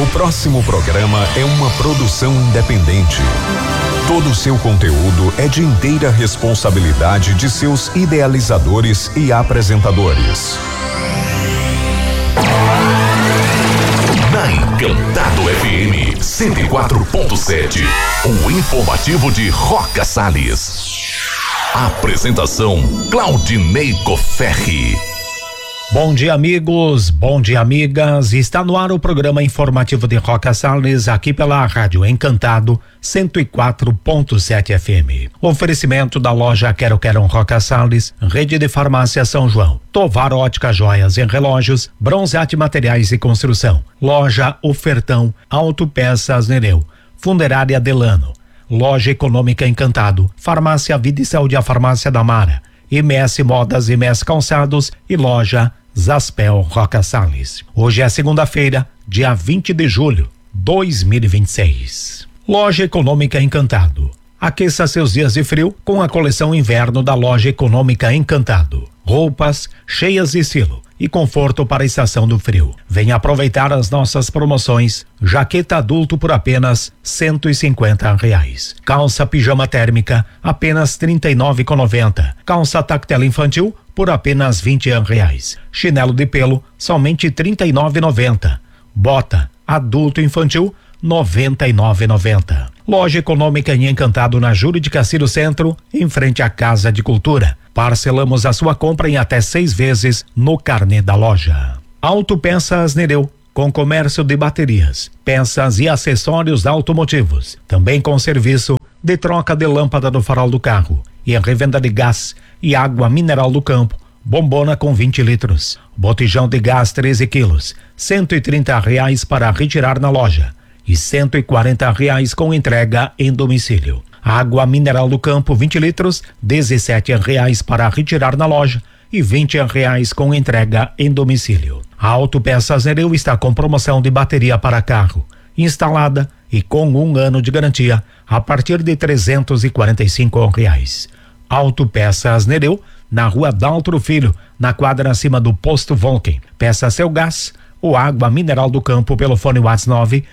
O próximo programa é uma produção independente. Todo o seu conteúdo é de inteira responsabilidade de seus idealizadores e apresentadores. Na Encantado FM 104.7, o informativo de Roca Salles. Apresentação Claudinei Cofferri. Bom dia, amigos, bom dia, amigas. Está no ar o programa informativo de Roca Salles, aqui pela Rádio Encantado 104.7 FM. Oferecimento da loja Quero Roca Salles, Rede de Farmácia São João, Tovar Ótica Joias e Relógios, Bronzeate Materiais e Construção, Loja Ofertão, Autopeças Nereu, Funerária Delano, Loja Econômica Encantado, Farmácia Vida e Saúde, a Farmácia da Mara, MS Modas e MS Calçados e Loja Zaspel Roca Salles. Hoje é segunda-feira, dia 20 de julho, 2026. Loja Econômica Encantado. Aqueça seus dias de frio com a coleção inverno da Loja Econômica Encantado. Roupas cheias de estilo e conforto para a estação do frio. Venha aproveitar as nossas promoções. Jaqueta adulto por apenas R$150. Calça pijama térmica apenas R$39,90. Calça tactela infantil por apenas R$20. Chinelo de pelo somente R$39,90. Bota adulto infantil R$99,90. Loja Econômica em Encantado, na Júlio de Castilho Centro, em frente à Casa de Cultura. Parcelamos a sua compra em até 6 vezes no carnê da loja. Autopeças Nereu, com comércio de baterias, peças e acessórios automotivos. Também com serviço de troca de lâmpada do farol do carro e a revenda de gás e água mineral do campo. Bombona com 20 litros. Botijão de gás 13 quilos. R$130 para retirar na loja e R$140 com entrega em domicílio. Água mineral do campo 20 litros, R$17 para retirar na loja e R$20 com entrega em domicílio. A Autopeças Nereu está com promoção de bateria para carro instalada e com 1 ano de garantia a partir de R$345. Autopeças Nereu, na Rua Daltro Filho, na quadra acima do Posto Volken. Peça seu gás ou água mineral do campo pelo fone WhatsApp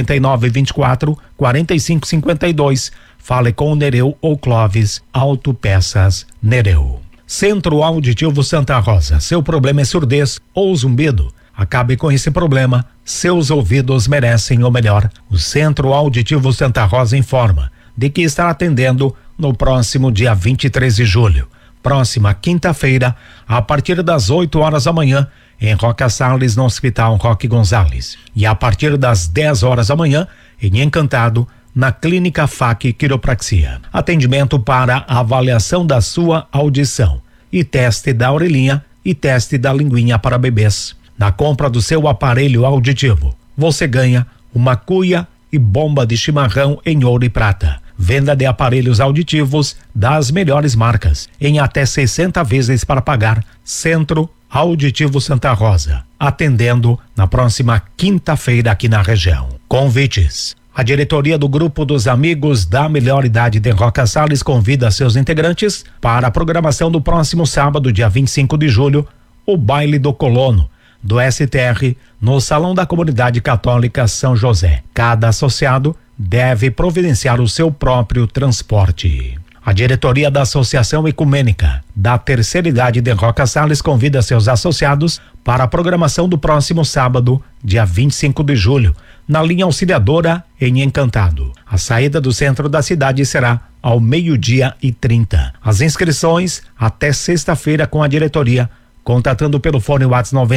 99924-4552. Fale com o Nereu ou Clóvis. Autopeças Nereu. Centro Auditivo Santa Rosa. Seu problema é surdez ou zumbido? Acabe com esse problema. Seus ouvidos merecem o melhor. O Centro Auditivo Santa Rosa informa de que estará atendendo no próximo dia 23 de julho. Próxima quinta-feira, a partir das 8 horas da manhã, em Roca Salles, no Hospital Roque Gonzalez. E a partir das 10 horas da manhã, em Encantado, na Clínica FAC Quiropraxia. Atendimento para avaliação da sua audição e teste da orelhinha e teste da linguinha para bebês. Na compra do seu aparelho auditivo, você ganha uma cuia e bomba de chimarrão em ouro e prata. Venda de aparelhos auditivos das melhores marcas, em até 60 vezes para pagar. Centro Auditivo Santa Rosa, atendendo na próxima quinta-feira aqui na região. Convites. A diretoria do Grupo dos Amigos da Melhor Idade de Roca Salles convida seus integrantes para a programação do próximo sábado, dia 25 de julho, o Baile do Colono, do STR, no Salão da Comunidade Católica São José. Cada associado deve providenciar o seu próprio transporte. A diretoria da Associação Ecumênica da Terceira Idade de Roca Salles convida seus associados para a programação do próximo sábado, dia 25 de julho, na linha Auxiliadora, em Encantado. A saída do centro da cidade será ao 12:30. As inscrições até sexta-feira com a diretoria, contatando pelo fone WhatsApp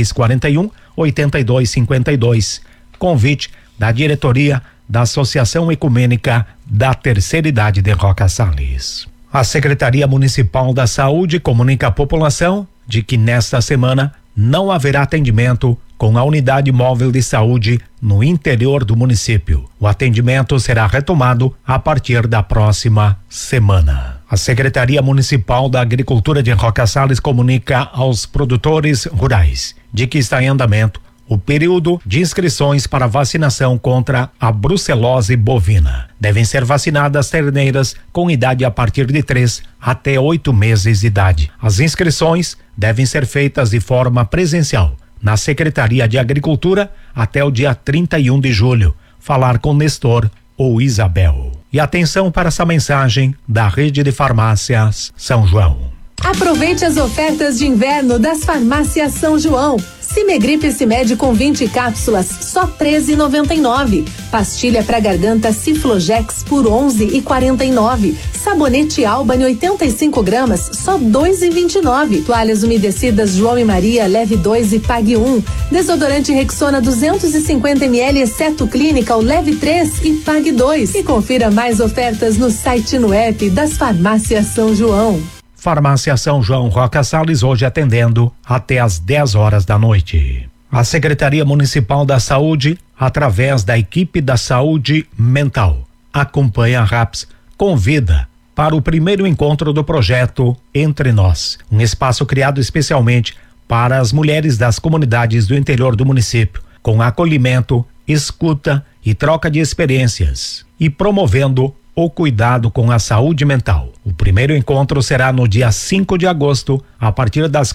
9641-8252. Convite da diretoria da Associação Ecumênica da Terceira Idade de Roca Salles. A Secretaria Municipal da Saúde comunica à população de que nesta semana não haverá atendimento com a unidade móvel de saúde no interior do município. O atendimento será retomado a partir da próxima semana. A Secretaria Municipal da Agricultura de Roca Salles comunica aos produtores rurais de que está em andamento o período de inscrições para vacinação contra a brucelose bovina. Devem ser vacinadas terneiras com idade a partir de 3 até 8 meses de idade. As inscrições devem ser feitas de forma presencial na Secretaria de Agricultura até o dia 31 de julho. Falar com Nestor ou Isabel. E atenção para essa mensagem da Rede de Farmácias São João. Aproveite as ofertas de inverno das Farmácias São João. Cimegripe Cimed com 20 cápsulas, só R$13,99. Pastilha para garganta Ciflojex por R$11,49. Sabonete Albany 85 gramas, só R$2,29. Toalhas umedecidas João e Maria, leve 2 e pague 1. Desodorante Rexona 250 ml, exceto Clinical, leve 3 e pague 2. E confira mais ofertas no site e no app das Farmácias São João. Farmácia São João Roca Salles, hoje atendendo até às 10 horas da noite. A Secretaria Municipal da Saúde, através da equipe da Saúde Mental, acompanha a RAPS, convida para o primeiro encontro do projeto Entre Nós, um espaço criado especialmente para as mulheres das comunidades do interior do município, com acolhimento, escuta e troca de experiências e promovendo o cuidado com a saúde mental. O primeiro encontro será no dia 5 de agosto, a partir das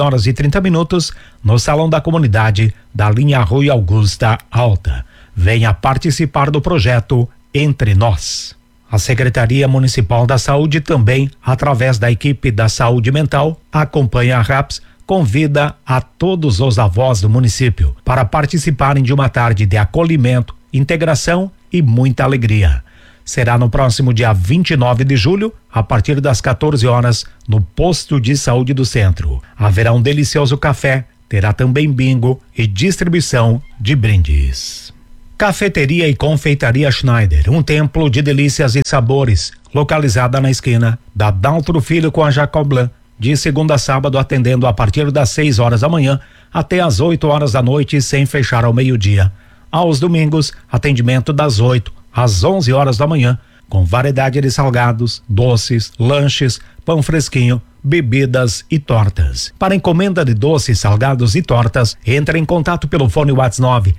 14h30, no Salão da Comunidade da linha Rui Augusta Alta. Venha participar do projeto Entre Nós. A Secretaria Municipal da Saúde também, através da equipe da Saúde Mental, acompanha a RAPS, convida a todos os avós do município para participarem de uma tarde de acolhimento, integração e muita alegria. Será no próximo dia 29 de julho, a partir das 14 horas, no posto de saúde do centro. Haverá um delicioso café, terá também bingo e distribuição de brindes. Cafeteria e Confeitaria Schneider, um templo de delícias e sabores, localizada na esquina da Daltro Filho com a Jacob Blanc, de segunda a sábado, atendendo a partir das 6 horas da manhã até as 8 horas da noite, sem fechar ao meio-dia. Aos domingos, atendimento das 8 às 11 horas da manhã, com variedade de salgados, doces, lanches, pão fresquinho, bebidas e tortas. Para encomenda de doces, salgados e tortas, entre em contato pelo fone WhatsApp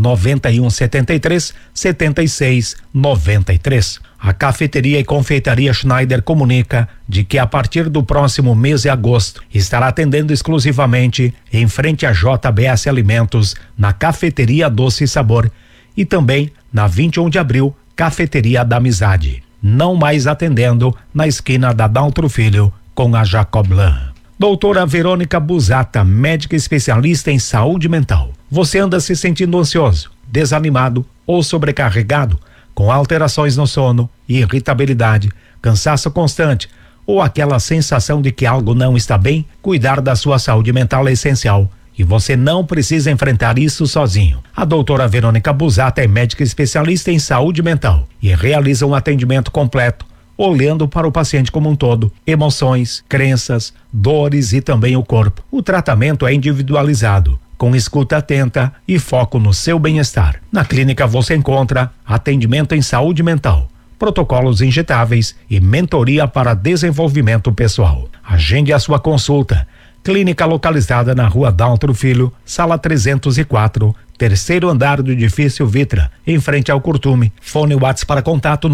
9173-7693. A Cafeteria e Confeitaria Schneider comunica de que a partir do próximo mês de agosto estará atendendo exclusivamente em frente a JBS Alimentos, na Cafeteria Doce e Sabor, e também na 21 de abril, Cafeteria da Amizade. Não mais atendendo na esquina da Daltro Filho com a Jacob Blanc. Doutora Verônica Busata, médica especialista em saúde mental. Você anda se sentindo ansioso, desanimado ou sobrecarregado, com alterações no sono, irritabilidade, cansaço constante ou aquela sensação de que algo não está bem? Cuidar da sua saúde mental é essencial. E você não precisa enfrentar isso sozinho. A doutora Verônica Busata é médica especialista em saúde mental e realiza um atendimento completo, olhando para o paciente como um todo, emoções, crenças, dores e também o corpo. O tratamento é individualizado, com escuta atenta e foco no seu bem-estar. Na clínica você encontra atendimento em saúde mental, protocolos injetáveis e mentoria para desenvolvimento pessoal. Agende a sua consulta. Clínica localizada na Rua Daltro Filho, sala 304, terceiro andar do edifício Vitra, em frente ao Curtume. Fone WhatsApp para contato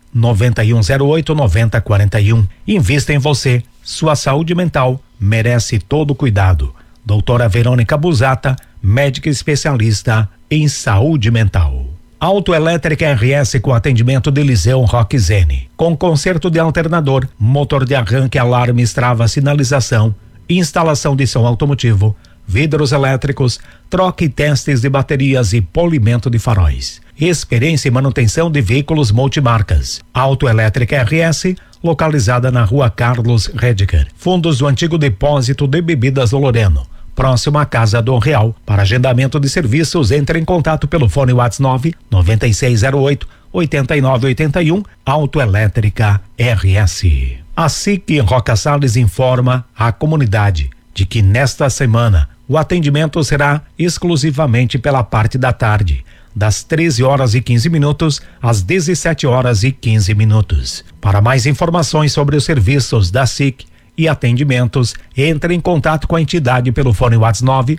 99108-9041. Invista em você. Sua saúde mental merece todo cuidado. Doutora Verônica Busata, médica especialista em saúde mental. Autoelétrica RS com atendimento de Eliseu Roquezene. Com conserto de alternador, motor de arranque, alarme, trava, sinalização, instalação de som automotivo, vidros elétricos, troca e testes de baterias e polimento de faróis. Experiência e manutenção de veículos multimarcas. Autoelétrica RS, localizada na Rua Carlos Rediger, fundos do antigo depósito de bebidas do Loreno, próximo à Casa do Real. Para agendamento de serviços, entre em contato pelo fone WhatsApp 9608-8981, Autoelétrica RS. A SIC Roca Salles informa a comunidade de que nesta semana o atendimento será exclusivamente pela parte da tarde, das 13h15 às 17h15. Para mais informações sobre os serviços da SIC e atendimentos, entre em contato com a entidade pelo fone WhatsApp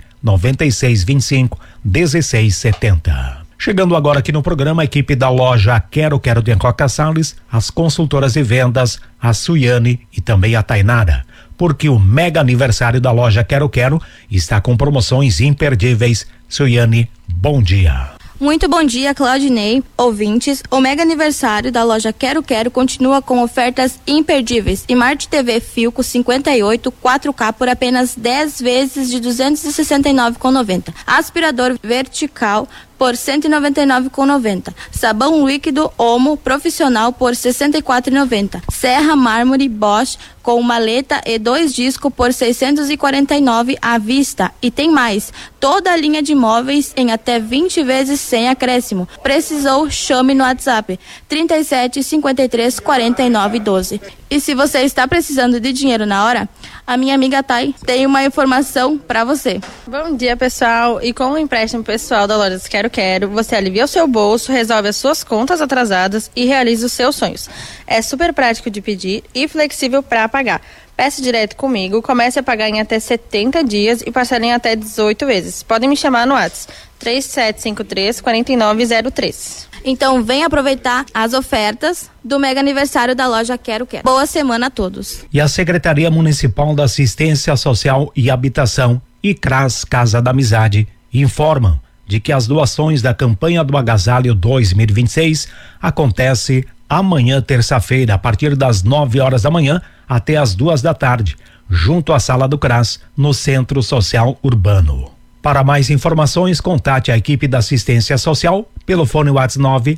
9625-1670. Chegando agora aqui no programa, a equipe da loja Quero de Roca Salles, as consultoras de vendas, a Suiane e também a Tainara. porque o mega aniversário da loja Quero Quero está com promoções imperdíveis. Suiane, bom dia. Muito bom dia, Claudinei, ouvintes. O mega aniversário da loja Quero Quero continua com ofertas imperdíveis. Smart TV Philco 58 4K por apenas 10 vezes de R$ 269,90. Aspirador vertical por R$ 199,90. Sabão líquido Omo profissional por R$ 64,90. Serra mármore Bosch com maleta e 2 discos por R$ 649 à vista. E tem mais, toda a linha de móveis em até 20 vezes sem acréscimo. Precisou? Chame no WhatsApp 37 53 49 12. E se você está precisando de dinheiro na hora, a minha amiga Thay tem uma informação para você. Bom dia, pessoal. E com o empréstimo pessoal da loja Quero Quero, você alivia o seu bolso, resolve as suas contas atrasadas e realiza os seus sonhos. É super prático de pedir e flexível para pagar. Peça direto comigo, comece a pagar em até 70 dias e parcela em até 18 vezes. Podem me chamar no WhatsApp 3753-4903. Então vem aproveitar as ofertas do mega aniversário da loja Quero Quero. Boa semana a todos. E a Secretaria Municipal da Assistência Social e Habitação e CRAS Casa da Amizade informam de que as doações da campanha do Agasalho 2026 acontece amanhã, terça-feira, a partir das 9 horas da manhã até as 2 da tarde, junto à sala do CRAS, no Centro Social Urbano. Para mais informações, contate a equipe da assistência social pelo fone WhatsApp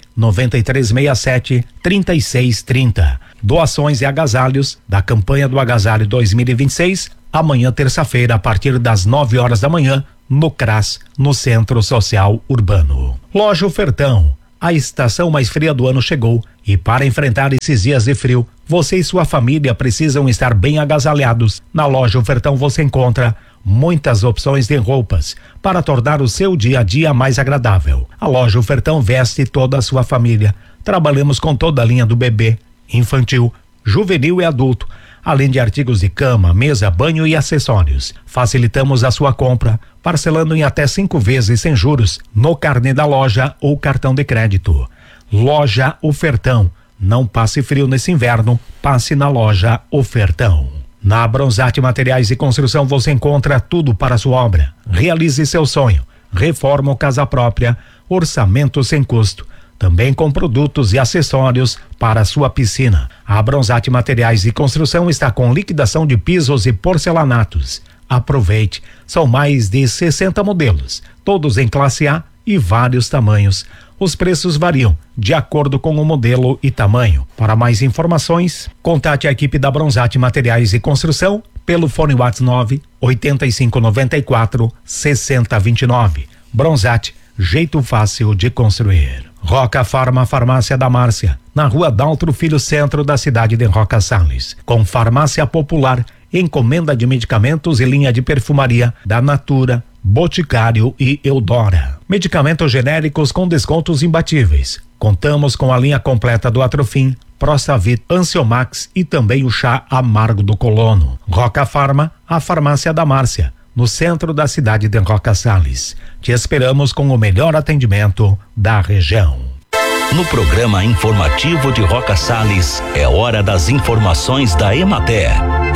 99367-3630. Doações e agasalhos da campanha do Agasalho 2026, amanhã terça-feira, a partir das 9 horas da manhã, no CRAS, no Centro Social Urbano. Loja Ofertão. A estação mais fria do ano chegou e para enfrentar esses dias de frio, você e sua família precisam estar bem agasalhados. Na Loja Ofertão você encontra muitas opções de roupas para tornar o seu dia a dia mais agradável. A Loja Ofertão veste toda a sua família. Trabalhamos com toda a linha do bebê, infantil, juvenil e adulto, além de artigos de cama, mesa, banho e acessórios. Facilitamos a sua compra, parcelando em até 5 vezes sem juros no carnê da loja ou cartão de crédito. Loja Ofertão. Não passe frio nesse inverno, passe na Loja Ofertão. Na Bronzate Materiais de Construção você encontra tudo para a sua obra. Realize seu sonho. Reforma ou casa própria, orçamento sem custo. Também com produtos e acessórios para a sua piscina. A Bronzate Materiais de Construção está com liquidação de pisos e porcelanatos. Aproveite, são mais de 60 modelos, todos em classe A e vários tamanhos. Os preços variam de acordo com o modelo e tamanho. Para mais informações, contate a equipe da Bronzate Materiais e Construção pelo fone WhatsApp 8594-6029. Bronzate, jeito fácil de construir. Roca Farma, Farmácia da Márcia, na Rua Daltro Filho, centro da cidade de Roca Salles. Com farmácia popular, encomenda de medicamentos e linha de perfumaria da Natura, Boticário e Eudora. Medicamentos genéricos com descontos imbatíveis. Contamos com a linha completa do Atrofim, Prostavit, Ansiomax e também o chá amargo do colono. Roca Farma, a farmácia da Márcia, no centro da cidade de Roca Salles. Te esperamos com o melhor atendimento da região. No programa informativo de Roca Salles, é hora das informações da Emater.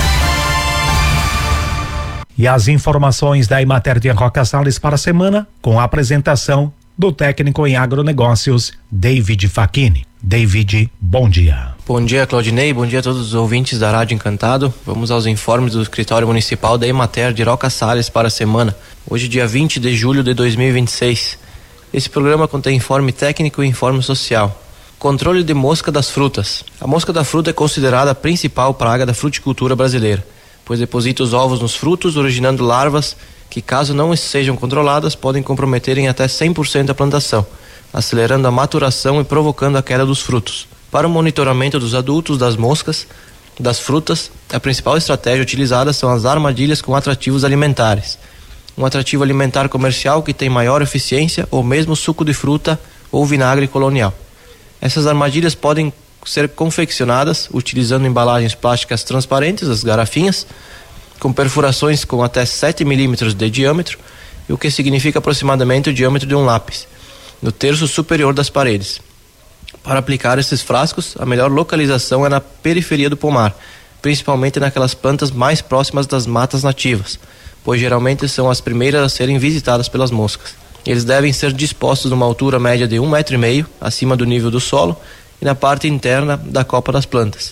E as informações da Emater de Roca Salles para a semana, com a apresentação do técnico em agronegócios, David Facchini. David, bom dia. Bom dia, Claudinei, bom dia a todos os ouvintes da Rádio Encantado. Vamos aos informes do Escritório Municipal da Emater de Roca Salles para a semana. Hoje, dia 20 de julho de 2026. Esse programa contém informe técnico e informe social. Controle de mosca das frutas. A mosca da fruta é considerada a principal praga da fruticultura brasileira, pois deposita os ovos nos frutos, originando larvas que, caso não sejam controladas, podem comprometer em até 100% a plantação, acelerando a maturação e provocando a queda dos frutos. Para o monitoramento dos adultos das moscas das frutas, a principal estratégia utilizada são as armadilhas com atrativos alimentares. Um atrativo alimentar comercial que tem maior eficiência ou mesmo suco de fruta ou vinagre colonial. Essas armadilhas podem ser confeccionadas utilizando embalagens plásticas transparentes, as garrafinhas, com perfurações com até 7 milímetros de diâmetro, o que significa aproximadamente o diâmetro de um lápis, no terço superior das paredes. Para aplicar esses frascos, a melhor localização é na periferia do pomar, principalmente naquelas plantas mais próximas das matas nativas, pois geralmente são as primeiras a serem visitadas pelas moscas. Eles devem ser dispostos numa altura média de 1,5 m acima do nível do solo e na parte interna da copa das plantas.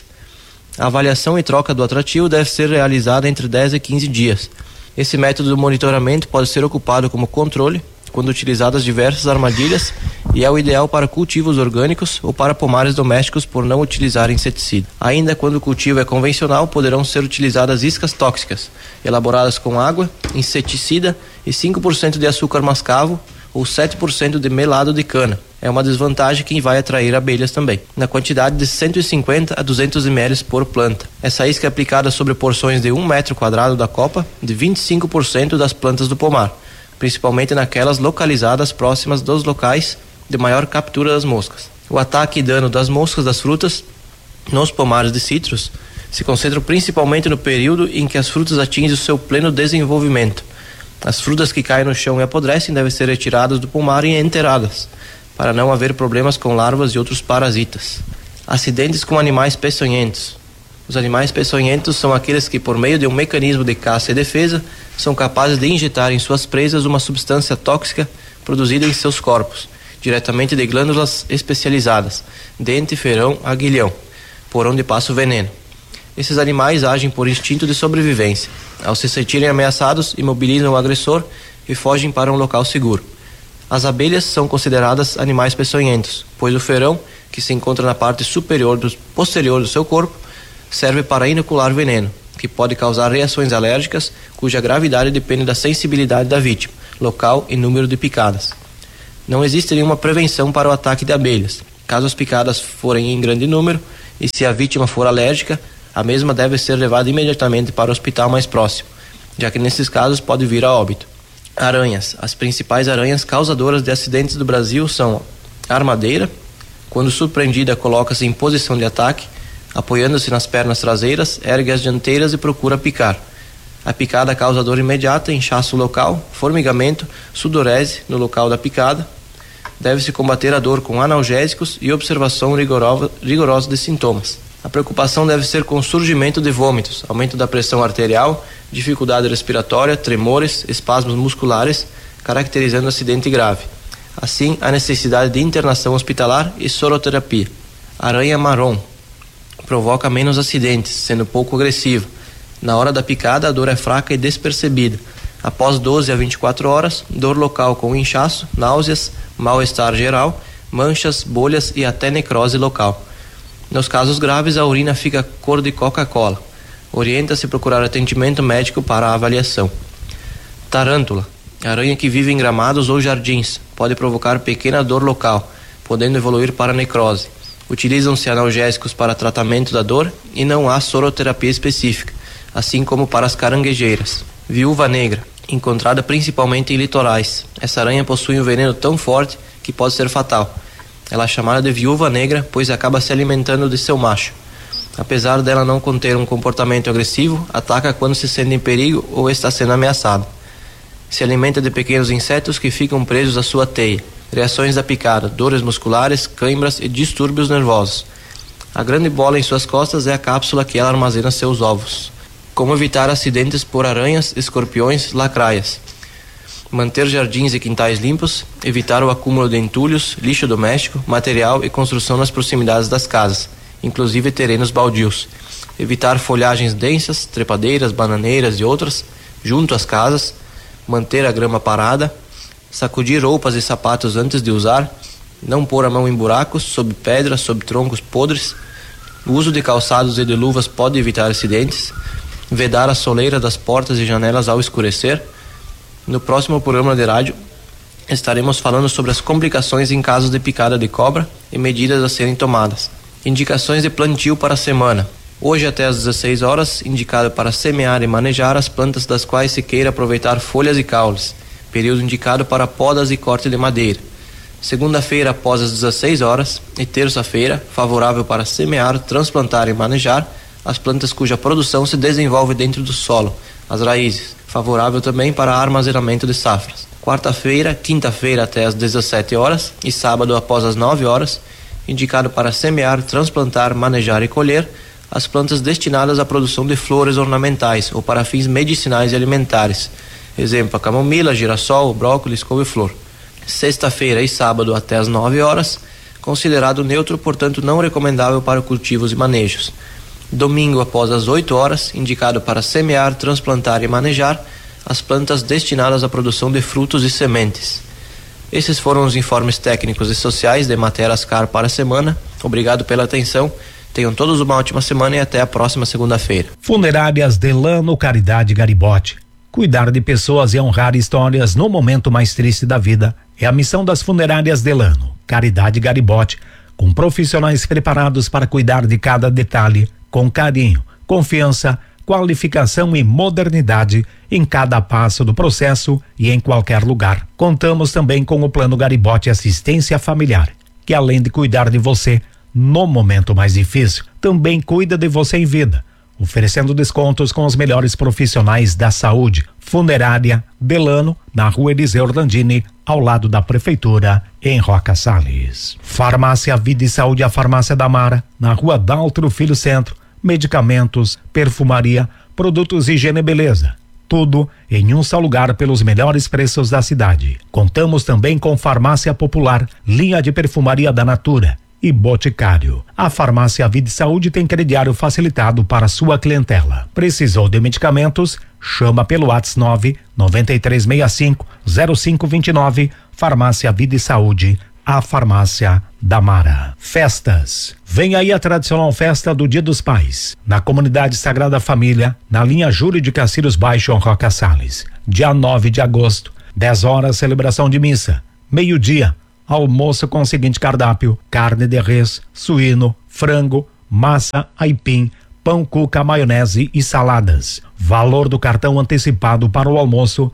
A avaliação e troca do atrativo deve ser realizada entre 10 e 15 dias. Esse método de monitoramento pode ser ocupado como controle quando utilizadas diversas armadilhas e é o ideal para cultivos orgânicos ou para pomares domésticos por não utilizar inseticida. Ainda quando o cultivo é convencional, poderão ser utilizadas iscas tóxicas, elaboradas com água, inseticida e 5% de açúcar mascavo ou 7% de melado de cana. É uma desvantagem que vai atrair abelhas também, na quantidade de 150 a 200 ml por planta. Essa isca é aplicada sobre porções de 1 metro quadrado da copa de 25% das plantas do pomar, principalmente naquelas localizadas próximas dos locais de maior captura das moscas. O ataque e dano das moscas das frutas nos pomares de citros se concentram principalmente no período em que as frutas atingem o seu pleno desenvolvimento. As frutas que caem no chão e apodrecem devem ser retiradas do pomar e enterradas, para não haver problemas com larvas e outros parasitas. Acidentes com animais peçonhentos. Os animais peçonhentos são aqueles que, por meio de um mecanismo de caça e defesa, são capazes de injetar em suas presas uma substância tóxica produzida em seus corpos, diretamente de glândulas especializadas, dente, ferão, aguilhão, por onde passa o veneno. Esses animais agem por instinto de sobrevivência. Ao se sentirem ameaçados, imobilizam o agressor e fogem para um local seguro. As abelhas são consideradas animais peçonhentos, pois o ferão, que se encontra na parte posterior do seu corpo, serve para inocular veneno, que pode causar reações alérgicas, cuja gravidade depende da sensibilidade da vítima, local e número de picadas. Não existe nenhuma prevenção para o ataque de abelhas. Caso as picadas forem em grande número e se a vítima for alérgica, a mesma deve ser levada imediatamente para o hospital mais próximo, já que nesses casos pode vir a óbito. Aranhas. As principais aranhas causadoras de acidentes do Brasil são a armadeira. Quando surpreendida, coloca-se em posição de ataque, apoiando-se nas pernas traseiras, ergue as dianteiras e procura picar. A picada causa dor imediata, inchaço local, formigamento, sudorese no local da picada. Deve-se combater a dor com analgésicos e observação rigorosa de sintomas. A preocupação deve ser com o surgimento de vômitos, aumento da pressão arterial, dificuldade respiratória, tremores, espasmos musculares, caracterizando acidente grave. Assim, a necessidade de internação hospitalar e soroterapia. Aranha marrom. Provoca menos acidentes, sendo pouco agressiva. Na hora da picada, a dor é fraca e despercebida. Após 12 a 24 horas, dor local com inchaço, náuseas, mal-estar geral, manchas, bolhas e até necrose local. Nos casos graves, a urina fica cor de Coca-Cola. Orienta-se procurar atendimento médico para a avaliação. Tarântula. Aranha que vive em gramados ou jardins. Pode provocar pequena dor local, podendo evoluir para necrose. Utilizam-se analgésicos para tratamento da dor e não há soroterapia específica, assim como para as caranguejeiras. Viúva negra. Encontrada principalmente em litorais. Essa aranha possui um veneno tão forte que pode ser fatal. Ela é chamada de viúva negra, pois acaba se alimentando de seu macho. Apesar dela não conter um comportamento agressivo, ataca quando se sente em perigo ou está sendo ameaçada. Se alimenta de pequenos insetos que ficam presos à sua teia. Reações da picada, dores musculares, cãibras e distúrbios nervosos. A grande bola em suas costas é a cápsula que ela armazena seus ovos. Como evitar acidentes por aranhas, escorpiões, lacraias. Manter jardins e quintais limpos, evitar o acúmulo de entulhos, lixo doméstico, material e construção nas proximidades das casas, inclusive terrenos baldios. Evitar folhagens densas, trepadeiras, bananeiras e outras, junto às casas. Manter a grama parada. Sacudir roupas e sapatos antes de usar. Não pôr a mão em buracos, sob pedras, sob troncos podres. O uso de calçados e de luvas pode evitar acidentes. Vedar a soleira das portas e janelas ao escurecer. No próximo programa de rádio, estaremos falando sobre as complicações em casos de picada de cobra e medidas a serem tomadas. Indicações de plantio para a semana. Hoje até às 16 horas, indicado para semear e manejar as plantas das quais se queira aproveitar folhas e caules. Período indicado para podas e corte de madeira. Segunda-feira após as 16 horas e terça-feira, favorável para semear, transplantar e manejar as plantas cuja produção se desenvolve dentro do solo, as raízes. Favorável também para armazenamento de safras. Quarta-feira, quinta-feira até às 17 horas e sábado após as 9 horas, indicado para semear, transplantar, manejar e colher as plantas destinadas à produção de flores ornamentais ou para fins medicinais e alimentares. Exemplo, a camomila, girassol, brócolis, couve-flor. Sexta-feira e sábado até às 9 horas, considerado neutro, portanto não recomendável para cultivos e manejos. Domingo após as 8 horas, indicado para semear, transplantar e manejar as plantas destinadas à produção de frutos e sementes. Esses foram os informes técnicos e sociais de Emater Ascar para a semana. Obrigado pela atenção. Tenham todos uma ótima semana e até a próxima segunda-feira. Funerárias Delano Caridade Garibotti. Cuidar de pessoas e honrar histórias no momento mais triste da vida é a missão das Funerárias Delano Caridade Garibotti, com profissionais preparados para cuidar de cada detalhe, com carinho, confiança, qualificação e modernidade em cada passo do processo e em qualquer lugar. Contamos também com o Plano Garibotti Assistência Familiar, que além de cuidar de você no momento mais difícil, também cuida de você em vida, oferecendo descontos com os melhores profissionais da saúde. Funerária Delano, na Rua Eliseu Orlandini, ao lado da Prefeitura, em Roca Salles. Farmácia Vida e Saúde, a Farmácia da Mara, na Rua Daltro Filho Centro. Medicamentos, perfumaria, produtos higiene e beleza. Tudo em um só lugar pelos melhores preços da cidade. Contamos também com Farmácia Popular, linha de perfumaria da Natura e Boticário. A Farmácia Vida e Saúde tem crediário facilitado para sua clientela. Precisou de medicamentos? Chama pelo WhatsApp 993650529. Farmácia Vida e Saúde, a Farmácia da Mara. Festas. Vem aí a tradicional festa do Dia dos Pais, na comunidade Sagrada Família, na linha Júlio de Cacilhos Baixo, em Roca Salles. Dia 9 de agosto, 10 horas, celebração de missa. Meio-dia, almoço com o seguinte cardápio: carne de res, suíno, frango, massa, aipim, pão, cuca, maionese e saladas. Valor do cartão antecipado para o almoço,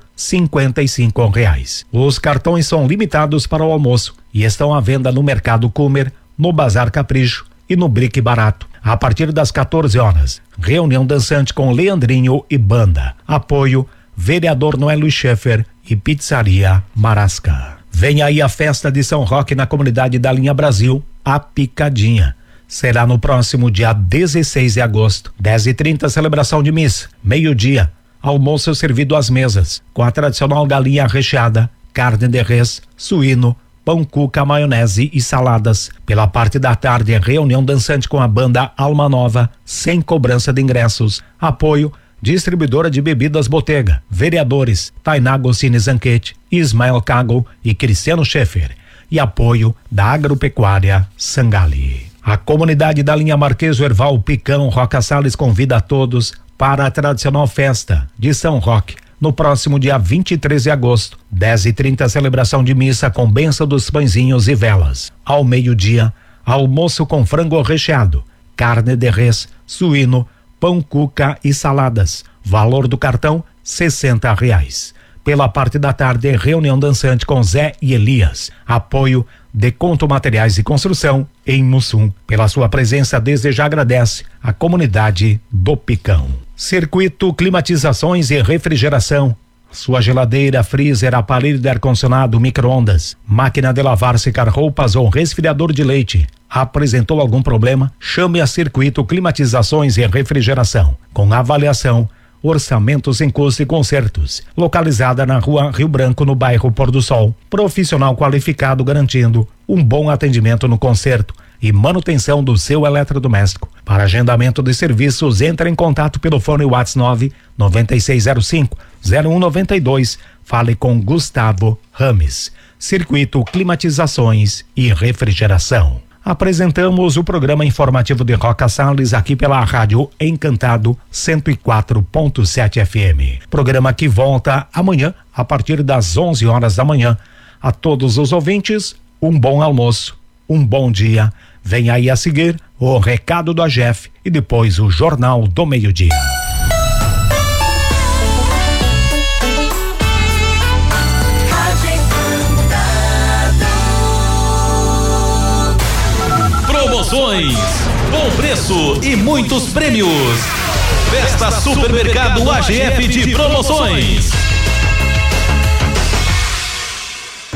R$55. Os cartões são limitados para o almoço e estão à venda no Mercado Comer, no Bazar Capricho e no Brick Barato. A partir das 14 horas, reunião dançante com Leandrinho e banda. Apoio, vereador Noélio Schaeffer e Pizzaria Marasca. Vem aí a festa de São Roque na comunidade da Linha Brasil, a Picadinha. Será no próximo dia 16 de agosto, 10h30, celebração de missa. Meio-dia, almoço servido às mesas, com a tradicional galinha recheada, carne de res, suíno, pão, cuca, maionese e saladas. Pela parte da tarde, reunião dançante com a banda Alma Nova, sem cobrança de ingressos. Apoio, distribuidora de bebidas Botega. Vereadores Tainá Goscini Zanquete, Ismael Cago e Cristiano Schaeffer. E apoio da Agropecuária Sangali. A comunidade da linha Marquês Erval Picão Roca Salles convida a todos para a tradicional festa de São Roque, no próximo dia 23 de agosto, 10h30, celebração de missa com bênção dos pãezinhos e velas. Ao meio-dia, almoço com frango recheado, carne de res, suíno, pão, cuca e saladas. Valor do cartão, R$60. Pela parte da tarde, reunião dançante com Zé e Elias. Apoio Deconto Materiais de Construção em Mussum. Pela sua presença, desde já agradece a comunidade do Picão. Circuito Climatizações e Refrigeração. Sua geladeira, freezer, aparelho de ar-condicionado, micro-ondas, máquina de lavar, secar roupas ou resfriador de leite. Apresentou algum problema? Chame a Circuito Climatizações e Refrigeração. Com avaliação, orçamento sem custo e consertos. Localizada na Rua Rio Branco, no bairro Pôr do Sol. Profissional qualificado garantindo um bom atendimento no conserto e manutenção do seu eletrodoméstico. Para agendamento de serviços, entre em contato pelo fone WhatsApp 9605-0192. Fale com Gustavo Rames. Circuito Climatizações e Refrigeração. Apresentamos o programa informativo de Roca Salles aqui pela Rádio Encantado 104.7 FM. Programa que volta amanhã a partir das 11 horas da manhã. A todos os ouvintes, um bom almoço, um bom dia. Vem aí a seguir o recado do AGEF e depois o Jornal do Meio-Dia. Promoções, bom preço e muitos prêmios. Festa Supermercado AGF de promoções.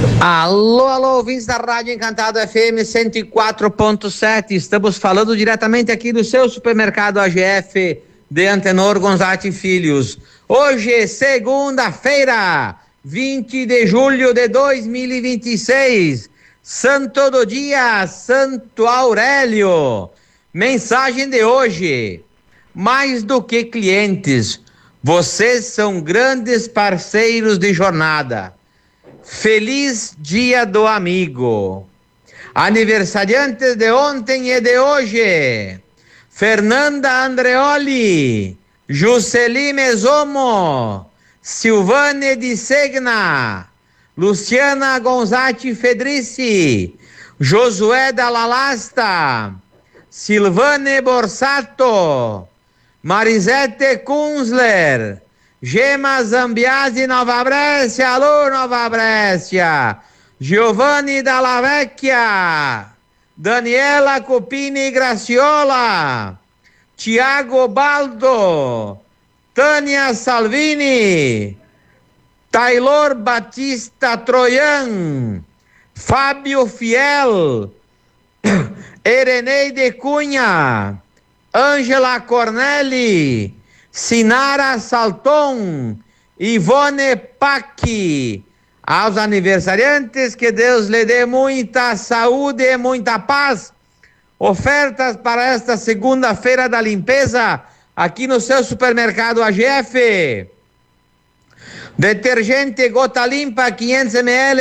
Alô, alô, ouvintes da Rádio Encantado FM 104.7. Estamos falando diretamente aqui do seu supermercado AGF de Antenor Gonzatti Filhos. Hoje, segunda-feira, 20 de julho de 2026. Santo do dia, Santo Aurélio. Mensagem de hoje: mais do que clientes, vocês são grandes parceiros de jornada. Feliz Dia do Amigo. Aniversariantes de ontem e de hoje: Fernanda Andreoli, Jusceli Mesomo, Silvane de Segna, Luciana Gonzatti Fedrici, Josué da Lalasta, Silvane Borsato, Marisete Kunzler, Gema Zambiasi Nova Brescia, alô Nova Brescia, Giovanni Dalla Vecchia, Daniela Copini Graciola, Tiago Baldo, Tânia Salvini, Taylor Batista Troian, Fábio Fiel, Ereneide Cunha, Ângela Cornelli, Sinara Salton, Ivone Paqui. Aos aniversariantes, que Deus lhe dê muita saúde e muita paz. Ofertas para esta segunda-feira da limpeza aqui no seu supermercado AGF. Detergente Gota Limpa 500 ml,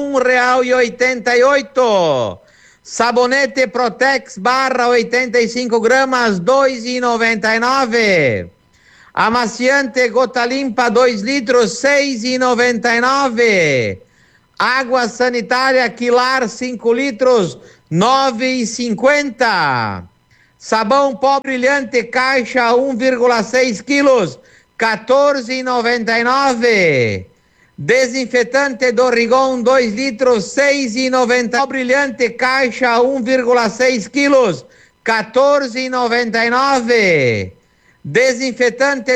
R$1,88. Sabonete Protex barra 85 gramas, R$2,99. Amaciante Gota Limpa 2 litros, R$6,99. Água sanitária Quilar 5 litros, R$9,50. Sabão Pó Brilhante caixa 1,6 quilos, R$14,99. Desinfetante do Rigon 2 litros, R$6,90. Pó Brilhante caixa 1,6 quilos, R$14,99. Desinfetante